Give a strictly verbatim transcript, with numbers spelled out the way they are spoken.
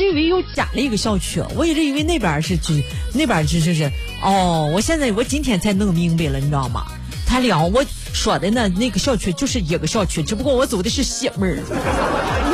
直以为又加了一个小区，我一直以为那边是只那边是是是哦，我现在我今天才弄明白了，你知道吗？他俩我说的呢，那个小区就是一个小区，只不过我走的是西门。